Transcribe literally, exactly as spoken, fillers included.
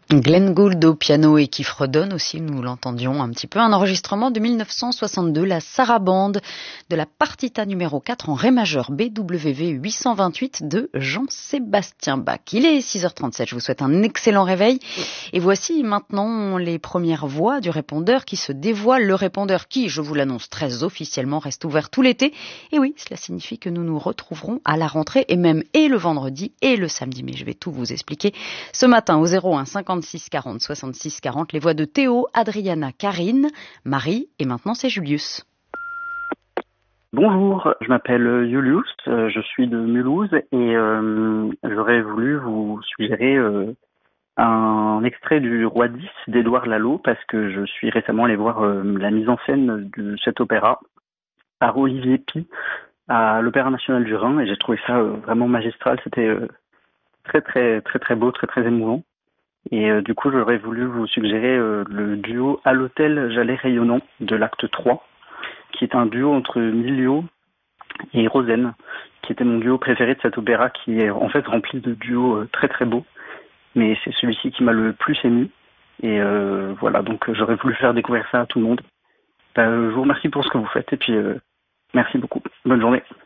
Glenn Gould au piano et Keith Redon aussi, nous l'entendions un petit peu. Un enregistrement de mille neuf cent soixante-deux, la Sarabande de la partita numéro quatre en ré majeur B W V huit cent vingt-huit de Jean-Sébastien Bach. Il est six heures trente-sept, je vous souhaite un excellent réveil. Et voici maintenant les premières voix du répondeur qui se dévoile. Le répondeur qui, je vous l'annonce très officiellement, reste ouvert tout l'été. Et oui, cela signifie que nous nous retrouverons à la rentrée et même et le vendredi et le samedi. Mais je vais tout vous expliquer ce matin au zéro un cinquante-six quarante soixante-six quarante. Les voix de Théo, Adriana, Karine, Marie et maintenant c'est Julius. Bonjour, je m'appelle Julius, euh, je suis de Mulhouse et euh, j'aurais voulu vous suggérer euh, un extrait du Roi dix d'Édouard Lalo parce que je suis récemment allé voir euh, la mise en scène de cet opéra par Olivier Py à l'Opéra National du Rhin et j'ai trouvé ça euh, vraiment magistral, c'était euh, très très très très beau, très très émouvant. Et euh, du coup, j'aurais voulu vous suggérer euh, le duo À l'hôtel Jalais Rayonnant de l'acte trois, qui est un duo entre Milio et Rosen, qui était mon duo préféré de cet opéra, qui est en fait rempli de duos euh, très très beaux. Mais c'est celui-ci qui m'a le plus ému. Et euh, voilà, donc euh, j'aurais voulu faire découvrir ça à tout le monde. Euh, je vous remercie pour ce que vous faites et puis euh, merci beaucoup. Bonne journée.